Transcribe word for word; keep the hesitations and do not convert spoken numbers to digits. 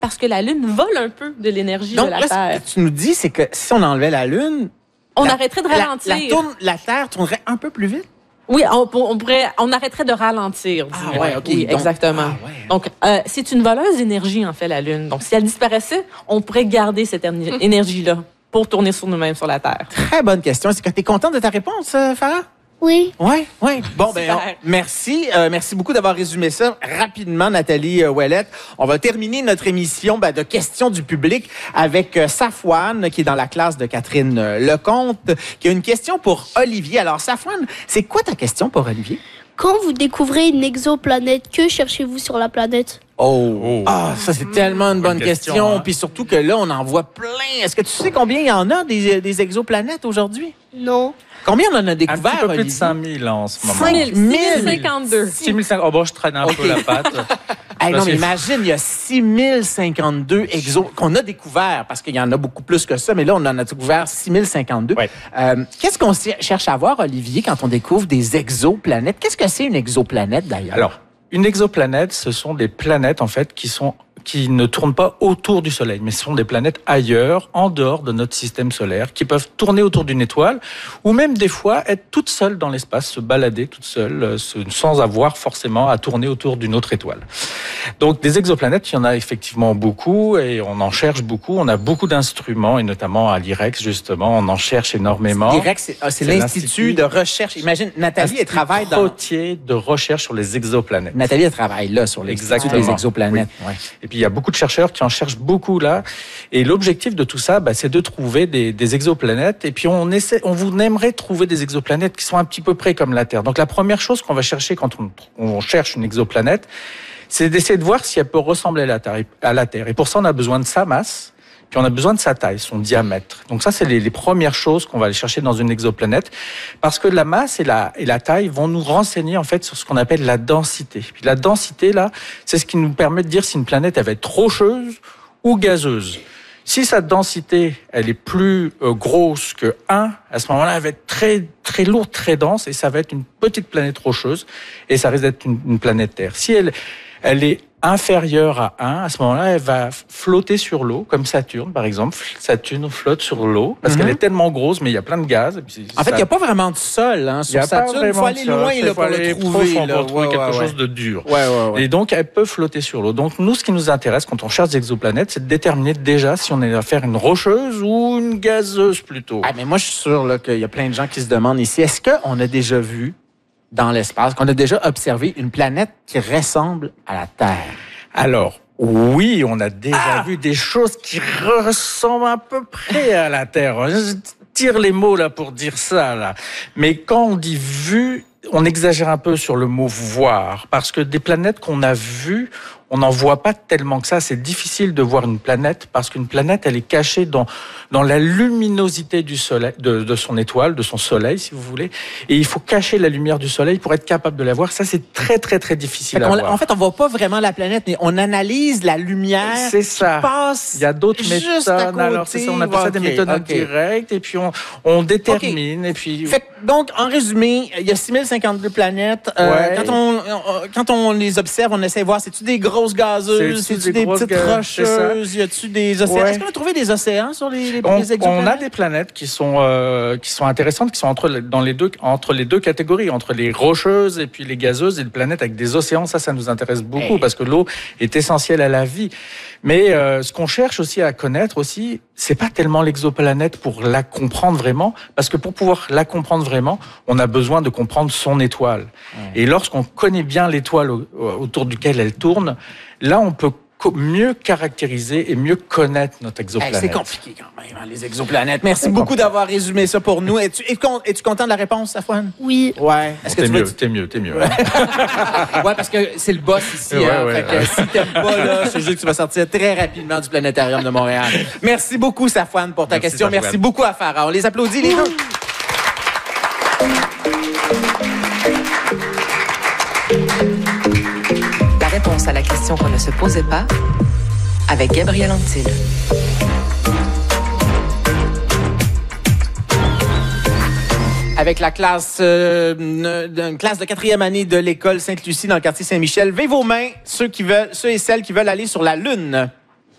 parce que la Lune vole un peu de l'énergie Donc, de la là, Terre. ce que tu nous dis, c'est que si on enlevait la Lune, On la, arrêterait de la, ralentir. la, tourne, la Terre tournerait un peu plus vite? Oui, on, on pourrait, on arrêterait de ralentir. Ah disons. ouais, ok. Oui, Donc, exactement. ah ouais. Donc, euh, c'est une voleuse d'énergie, en fait, la Lune. Donc, si elle disparaissait, on pourrait garder cette éner- énergie-là pour tourner sur nous-mêmes sur la Terre. Très bonne question. Est-ce que tu es contente de ta réponse, euh, Farah? Oui. Oui, oui. Bon, ben, Super. on- merci. Euh, merci beaucoup d'avoir résumé ça rapidement, Nathalie euh, Ouellette. On va terminer notre émission ben, de questions du public avec euh, Safouane, qui est dans la classe de Catherine euh, Lecomte, qui a une question pour Olivier. Alors, Safouane, c'est quoi ta question pour Olivier? Quand vous découvrez une exoplanète, que cherchez-vous sur la planète? Oh, Oh. ah, ça c'est tellement une bonne, Bonne question. question, hein. Puis surtout que là, on en voit plein. Est-ce que tu sais combien il y en a des, des exoplanètes aujourd'hui? Non. Combien on en a Un découvert, petit peu plus de Olivier? cinq mille en ce moment. Cinq six mille cinquante-deux. six mille cinq cents. Oh bon, je traîne un Ok. peu la patte. Hey, Ça, non, mais c'est- imagine, il y a six mille cinquante-deux exos qu'on a découvert, parce qu'il y en a beaucoup plus que ça, mais là, on en a découvert six mille cinquante-deux. Ouais. Euh, qu'est-ce qu'on ch- cherche à voir, Olivier, quand on découvre des exoplanètes? Qu'est-ce que c'est une exoplanète, d'ailleurs? Alors, une exoplanète, ce sont des planètes, en fait, qui sont qui ne tournent pas autour du Soleil, mais ce sont des planètes ailleurs, en dehors de notre système solaire, qui peuvent tourner autour d'une étoile, ou même des fois être toutes seules dans l'espace, se balader toutes seules, euh, se- sans avoir forcément à tourner autour d'une autre étoile. Donc des exoplanètes, il y en a effectivement beaucoup, et on en cherche beaucoup. On a beaucoup d'instruments, et notamment à l'I R E X, justement, on en cherche énormément. L'I R E X, c'est ah, c'est C'est l'Institut l'Institut de recherche. Imagine, Nathalie, elle travaille dans... Potier de recherche sur les exoplanètes. Nathalie, elle travaille là, sur l'Institut Exactement. des exoplanètes. Ouais. Et puis il y a beaucoup de chercheurs qui en cherchent beaucoup là. Et l'objectif de tout ça, bah, c'est de trouver des, des exoplanètes. Et puis on essaie, on vous aimerait trouver des exoplanètes qui sont un petit peu près comme la Terre. Donc la première chose qu'on va chercher quand on, on cherche une exoplanète, c'est d'essayer de voir si elle peut ressembler à la Terre. À la Terre. Et pour ça, on a besoin de sa masse. Puis on a besoin de sa taille, son diamètre. Donc ça, c'est les, les premières choses qu'on va aller chercher dans une exoplanète, parce que la masse et la, et la taille vont nous renseigner en fait sur ce qu'on appelle la densité. Puis la densité, là, c'est ce qui nous permet de dire si une planète elle va être rocheuse ou gazeuse. Si sa densité, elle est plus euh, grosse que un, à ce moment-là, elle va être très très lourde, très dense, et ça va être une petite planète rocheuse, et ça risque d'être une, une planète Terre. Si elle elle est inférieure à un, à ce moment-là, elle va flotter sur l'eau, comme Saturne, par exemple. Saturne flotte sur l'eau, parce Mhm. qu'elle est tellement grosse, mais il y a plein de gaz. Et puis En fait, il ça- n'y a pas vraiment de sol hein, il y a sur pas Saturne. Il faut vraiment aller de sol, loin il là, faut pour le aller trouver. profond là. pour trouver Ouais, quelque ouais, chose ouais. de dur. Ouais, ouais, ouais. Et donc, elle peut flotter sur l'eau. Donc, nous, ce qui nous intéresse quand on cherche des exoplanètes, c'est de déterminer déjà si on est à faire une rocheuse ou une gazeuse plutôt. Ah, mais moi, je suis sûr là, qu'il y a plein de gens qui se demandent ici, est-ce qu'on a déjà vu dans l'espace, qu'on a déjà observé une planète qui ressemble à la Terre? Alors, oui, on a déjà vu des choses qui ressemblent à peu près à la Terre. Je tire les mots là pour dire ça là. Mais quand on dit vu, on exagère un peu sur le mot voir, parce que des planètes qu'on a vues, on n'en voit pas tellement que ça. C'est difficile de voir une planète parce qu'une planète, elle est cachée dans dans la luminosité du soleil, de, de son étoile, de son soleil, si vous voulez. Et il faut cacher la lumière du soleil pour être capable de la voir. Ça, c'est très très très difficile Fait à qu'on- voir. en fait, on voit pas vraiment la planète, mais on analyse la lumière C'est ça. qui passe. Il y a d'autres Juste méthodes. à côté. Alors, c'est ça, on appelle ça des Ok, méthodes ok. indirectes. Et puis, on, on détermine. Et puis, Fait que, donc, en résumé, il y a six mille cinquante-deux planètes. Euh, Ouais. quand, on, on- quand on les observe, on essaie de voir, c'est-tu des grosses gazeuses, C'est-tu c'est-tu des des, grosses petites gazeuses, c'est ça. rocheuses, y a-tu des océans? Ouais. Est-ce qu'on a trouvé des océans sur les, les, on, les exoplanètes? on a des planètes qui sont euh, qui sont intéressantes, qui sont entre les- dans les deux entre les deux catégories, entre les rocheuses et puis les gazeuses, et des planètes avec des océans. Ça, ça nous intéresse beaucoup Hey. parce que l'eau est essentielle à la vie. Mais euh, ce qu'on cherche aussi à connaître aussi, c'est pas tellement l'exoplanète pour la comprendre vraiment, parce que pour pouvoir la comprendre vraiment, on a besoin de comprendre son étoile. Et lorsqu'on connaît bien l'étoile au- autour duquel elle tourne, là, on peut co- mieux caractériser et mieux connaître notre Hey, exoplanète. c'est compliqué quand même, hein, les exoplanètes. Merci beaucoup d'avoir résumé ça pour nous. Es-tu, es-tu con- es-tu content de la réponse, Safouane? Oui. Ouais. Est-ce que T'es tu mieux, veux... t'es mieux, t'es mieux. Ouais, parce que c'est le boss ici. Ouais, hein. ouais, Fait que ouais. si t'aimes pas, là, c'est juste que tu vas sortir très rapidement du planétarium de Montréal. Merci beaucoup, Safouane, pour ta Merci, question. Safouane. Merci beaucoup à Farah. On les applaudit, les deux. La réponse à la question qu'on ne se posait pas avec Gabriel Antil. Avec la classe, euh, une classe de quatrième année de l'école Sainte-Lucie dans le quartier Saint-Michel. Levez vos mains, ceux qui veulent, ceux et celles qui veulent aller sur la Lune.